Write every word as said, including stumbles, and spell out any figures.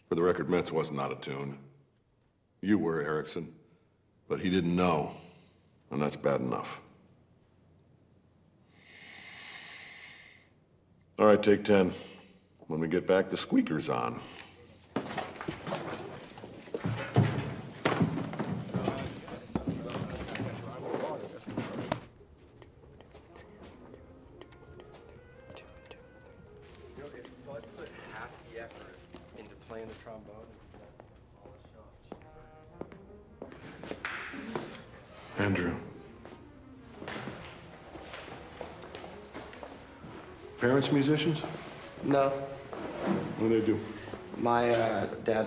For the record, Metz wasn't out of tune. You were, Erickson. But he didn't know, and that's bad enough. All right, take ten. When we get back, the squeaker's on. Playing the trombone. Andrew. Parents musicians? No. What do they do? My uh, dad